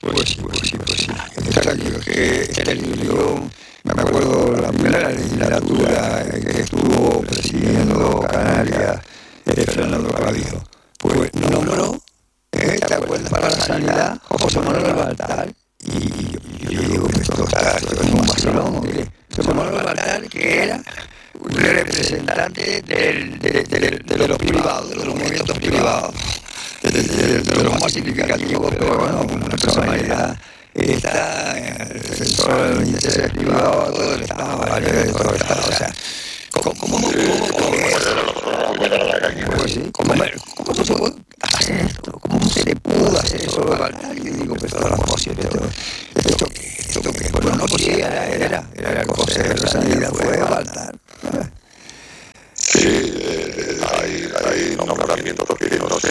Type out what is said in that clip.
Pues sí. Está claro que yo me acuerdo la primera legislatura que estuvo presidiendo Canarias, Fernando Clavijo, pues nombró, ¿te acuerdas? Para la sanidad, José Manuel Baltar. Y yo digo que esto es un vacilón, hombre. José Manuel Baltar, que era un representante de los privados, de los movimientos privados, de los más significativos, pero bueno, una personalidad está defensor de los intereses privados, todo el Estado, ¿vale? De todo el Estado, o sea, ¿cómo se puede hacer esto? ¿Cómo se le pudo hacer eso a Baltar? Y digo, pues todas las cosas, esto que, bueno, no, pues sí, era el consejero de sanidad, fue Baltar. Sí, hay nombramientos que no sé